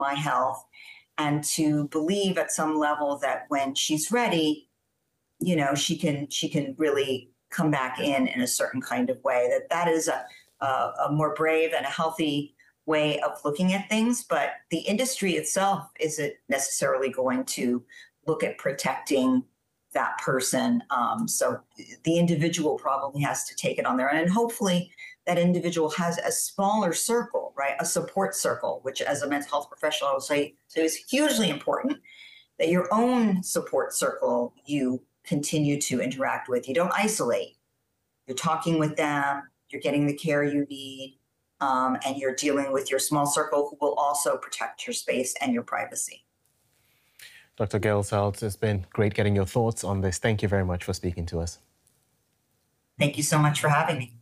my health, and to believe at some level that when she's ready, she can really come back in a certain kind of way. That is a more brave and a healthy way of looking at things. But the industry itself isn't necessarily going to look at protecting that person. So the individual probably has to take it on their own, and hopefully that individual has a smaller circle, right? A support circle, which as a mental health professional, I would say so is hugely important that your own support circle you continue to interact with. You don't isolate. You're talking with them, you're getting the care you need, and you're dealing with your small circle who will also protect your space and your privacy. Dr. Gail Saltz, it's been great getting your thoughts on this. Thank you very much for speaking to us. Thank you so much for having me.